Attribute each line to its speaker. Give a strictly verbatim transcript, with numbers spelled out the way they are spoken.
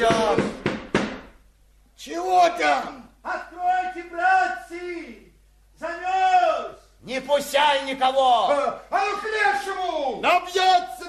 Speaker 1: идем.
Speaker 2: Чего там?
Speaker 3: Откройте, братцы! Замерз!
Speaker 1: Не пущай никого!
Speaker 2: А, а ну к лешему!
Speaker 1: Набьется!